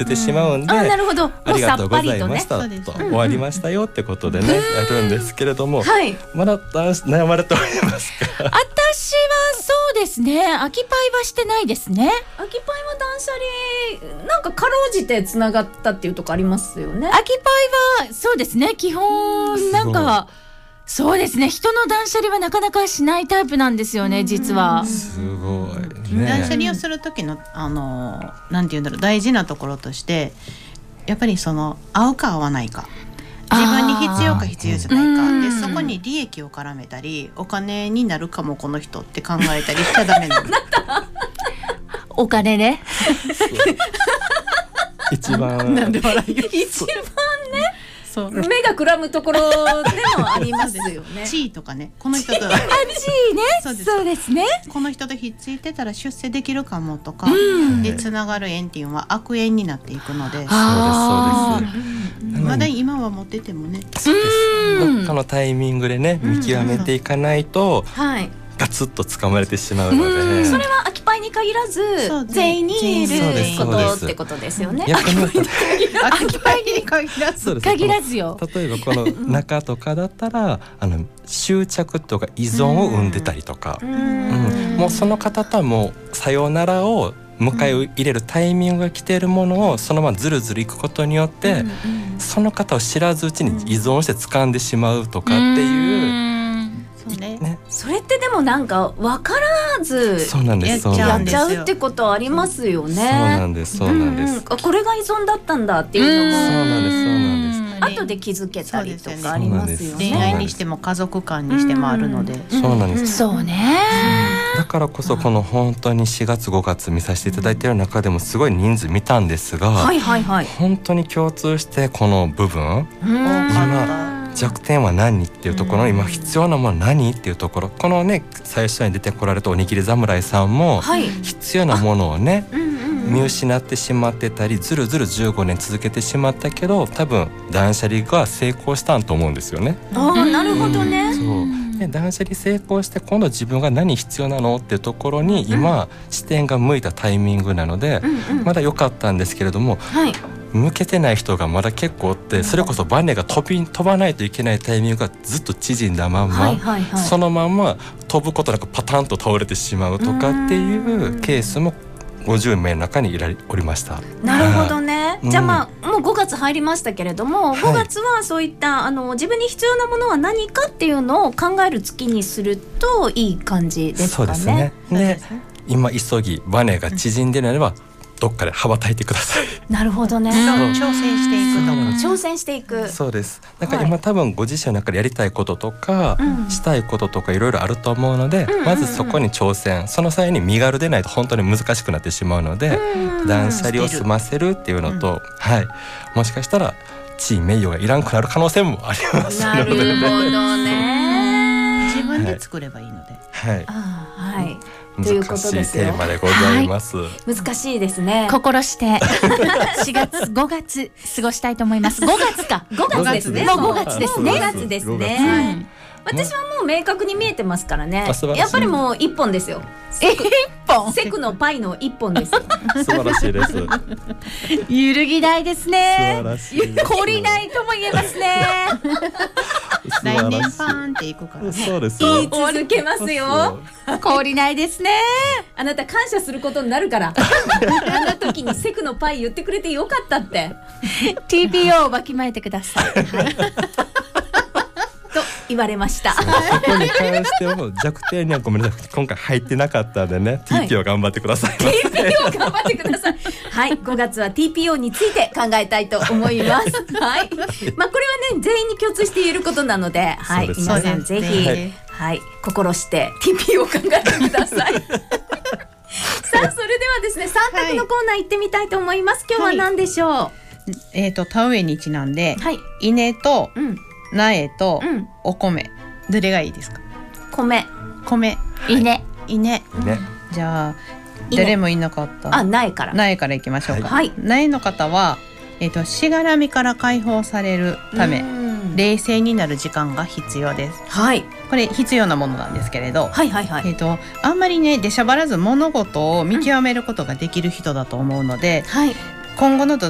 せてしまうんで、 なるほど、 ありがとうございましたもうさっぱりとねと終わりましたよってことでね、やるんですけれども、 はい、 まだ悩まれておりますか？ 私はそうですね、秋パイはしてないですね。 秋パイは断捨離なんかかろうじてつながったっていうとこありますよね。 秋パイはそうですね、基本なんかそうですね、人の断捨離はなかなかしないタイプなんですよね、実は。 すごいね。 断捨離をする時のなんていうんだろう、大事なところとしてやっぱりその合うか合わないか、自分に必要か必要じゃないかで、そこに利益を絡めたりお金になるかもこの人って考えたりしちゃダメなのお金ね一番なんで笑いよ一番ね、 そう目がくらむところでもありますよね。 地位とかね、この人といいね、そうですね。 この人とひっついてたら出世できるかもとか、でつながる縁っていうのは悪縁になっていくので、 そうですまだ今は持っててもね、 そうですどっかのタイミングでね見極めていかないとはい、 ガツッと掴まれてしまうので、 それは秋パイに限らず全員に言えることってことですよね。 逆に言うと秋パイに限らずそうです限らずよ。 例えばこの中とかだったら執着とか依存を生んでたりとか、もうその方とはもうさようならを迎え入れるタイミングが来ているものをそのままずるずるいくことによって、その方を知らずうちに依存して掴んでしまうとかっていうそうねね、 それってでもなんか分からずそうなんです、そうやなんです、 っちゃうってことありますよね。 そうなんです、そうなんです、 これが依存だったんだっていうのもそうなんです、そうなんです。 後で気づけたりとかありますよ恋ね。 愛にしても家族間にしてもあるので、 そうなんです、 そうね。 だからこそこの本当に4月5月見させていただいている中でもすごい人数見たんですが、 はいはいはい。 本当に共通してこの部分、今弱点は何っていうところ、今必要なものは何っていうところ、このね最初に出てこられたおにぎり侍さんも必要なものをね見失ってしまってたり、ずるずる15年続けてしまったけど、多分断捨離が成功したんと思うんですよね。 なるほどね。 そうで断捨離成功して今度自分が何必要なのっていうところに今視点が向いたタイミングなので、まだ良かったんですけれども、向けてない人がまだ結構おって、それこそバネが飛ばないといけないタイミングがずっと縮んだまんま、そのまんま飛ぶことなくパタンと倒れてしまうとかっていうケースも50名の中におりました。 なるほどね。じゃあもう5月入りましたけれども、5月はそういった自分に必要なものは何かっていうのを考える月にするといい感じですかね。 そうですね。で今急ぎバネが縮んでなればどっかで羽ばたいてください。 なるほどね。 挑戦していくところ、 挑戦していく。 そうです。だから今多分ご自身の中でやりたいこととか、したいこととかいろいろあると思うので、まずそこに挑戦、その際に身軽でないと本当に難しくなってしまうので、断捨離を済ませるっていうのと、もしかしたら地位名誉がいらんくなる可能性もありますので、 なるほどね。 自分で作ればいいので、 ということ難しいですよ。 テーマでございます。 難しいですね。 心して4月5月過ごしたいと思います。5月か。 5月ですね。 もう5月ですね。 5月ですね。私はもう明確に見えてますからね。やっぱりもう一本ですよ。セクのパイの一本ですよ。 素晴らしいです。 揺るぎないですね。 素晴らしい。 懲りないとも言えますね。 来年パーンっていくからね。 そうです。 言い続けますよ。 懲りないですね。 あなた感謝することになるから。あの時にセクのパイ言ってくれてよかったって。 TPO をわきまえてください。 と言われました。 そこに関しても弱点にはごめんなさい、今回入ってなかったんでね、TPO 頑張ってください。 TPO 頑張ってください。はい、5月は TPO について考えたいと思います。はい。これはね全員に共通して言えることなので、はい、皆さんぜひ、心して TPO を考えてください。さあ、それではですね、3択のコーナー行ってみたいと思います。今日は何でしょう。 田植えにちなんで、稲と苗とお米、どれがいいですか？ 米、 稲。 じゃあ誰もいなかった。 苗からいきましょうか。苗の方はしがらみから解放されるため冷静になる時間が必要です。これ必要なものなんですけれど、あんまりね出しゃばらず物事を見極めることができる人だと思うので、今後の